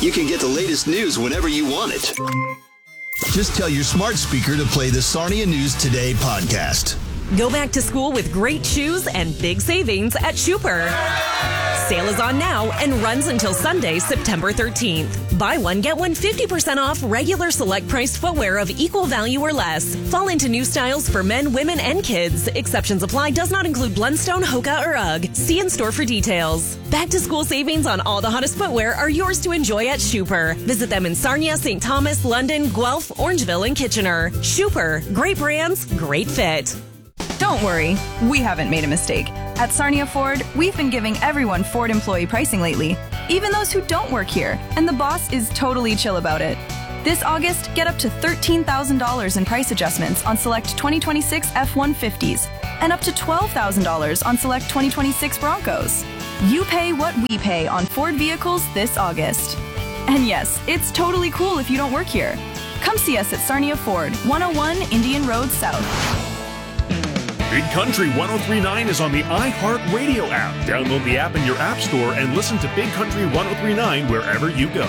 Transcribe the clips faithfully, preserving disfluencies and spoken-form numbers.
You can get the latest news whenever you want it. Just tell your smart speaker to play the Sarnia News Today podcast. Go back to school with great shoes and big savings at Schuper. Sale is on now and runs until Sunday, September thirteenth. Buy one, get one fifty percent off regular select priced footwear of equal value or less. Fall into new styles for men, women, and kids. Exceptions apply. Does not include Blundstone, Hoka, or UGG. See in store for details. Back to school savings on all the hottest footwear are yours to enjoy at Schuper. Visit them in Sarnia, Saint Thomas, London, Guelph, Orangeville, and Kitchener. Schuper. Great brands, great fit. Don't worry, we haven't made a mistake. At Sarnia Ford, we've been giving everyone Ford employee pricing lately, even those who don't work here, and the boss is totally chill about it. This August, get up to thirteen thousand dollars in price adjustments on select twenty twenty-six F one fifties and up to twelve thousand dollars on select twenty twenty-six Broncos. You pay what we pay on Ford vehicles this August. And yes, it's totally cool if you don't work here. Come see us at Sarnia Ford, one oh one Indian Road South. Big Country one oh three point nine is on the iHeartRadio app. Download the app in your app store and listen to Big Country one oh three point nine wherever you go.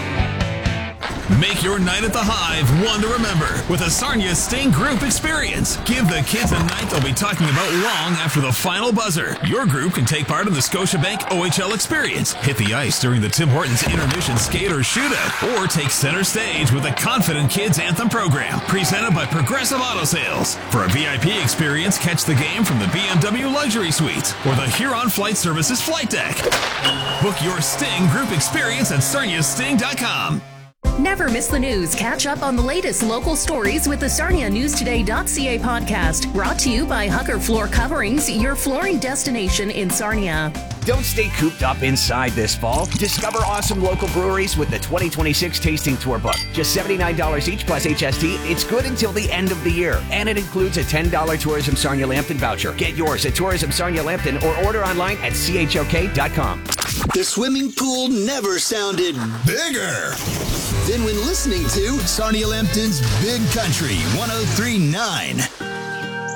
Make your night at the Hive one to remember with a Sarnia Sting Group experience. Give the kids a night they'll be talking about long after the final buzzer. Your group can take part in the Scotiabank O H L experience, hit the ice during the Tim Hortons intermission skate or shootout, or take center stage with the Confident Kids Anthem program, presented by Progressive Auto Sales. For a V I P experience, catch the game from the B M W Luxury Suites or the Huron Flight Services Flight Deck. Book your Sting Group experience at sarnia sting dot com. Never miss the news. Catch up on the latest local stories with the Sarnia News Today dot C A podcast. Brought to you by Hucker Floor Coverings, your flooring destination in Sarnia. Don't stay cooped up inside this fall. Discover awesome local breweries with the twenty twenty-six Tasting Tour book. Just seventy-nine dollars each plus H S T. It's good until the end of the year. And it includes a ten dollars Tourism Sarnia Lambton voucher. Get yours at Tourism Sarnia Lambton or order online at C H O K dot com. The swimming pool never sounded bigger than when listening to Sarnia Lambton's Big Country one oh three point nine.